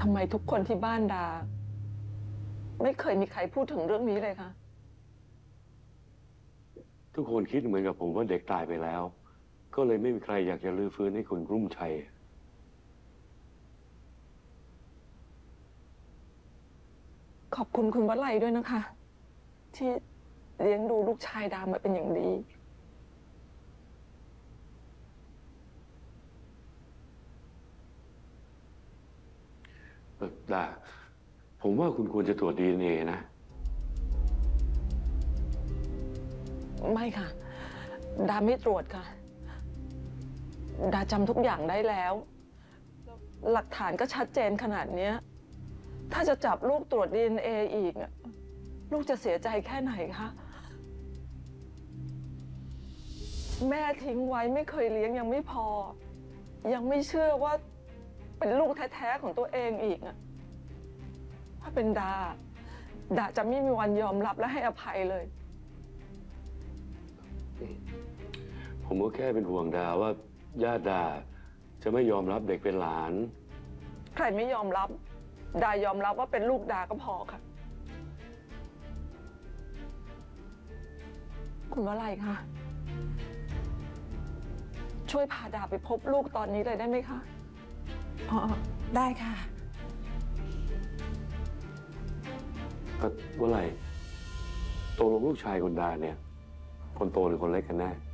ทำไมทุกคนที่บ้านดาไม่เคยมีใครพูดถึงเรื่องนี้เลยคะทุกคนคิดเหมือนกับผมว่าเด็กตายไปแล้ว ก็เลยไม่มีใครอยากจะรื้อฟื้นให้คุณรุ่มชัยขอบคุณคุณวลัยด้วยนะคะ ที่เลี้ยงดูลูกชายดามาเป็นอย่างดีดาผมว่าคุณควรจะตรวจ DNA นะไม่ค่ะดาไม่ตรวจค่ะดาจำทุกอย่างได้แล้วหลักฐานก็ชัดเจนขนาดนี้ถ้าจะจับลูกตรวจ DNA อีกลูกจะเสียใจแค่ไหนคะแม่ทิ้งไว้ไม่เคยเลี้ยงยังไม่พอยังไม่เชื่อว่าเป็นลูกแท้ๆของตัวเองอีกถ้าเป็นดาจะไม่มีวันยอมรับและให้อภัยเลยผมก็แค่เป็นห่วงดาว่าญาติดาจะไม่ยอมรับเด็กเป็นหลานใครไม่ยอมรับดายอมรับว่าเป็นลูกดาก็พอค่ะคุณวลัยคะช่วยพาดาไปพบลูกตอนนี้เลยได้ไหมคะอ๋อได้ค่ะว่าไรตกลงลูกชายคุณดาเนี่ยคนโตหรือคนเล็กกันแน่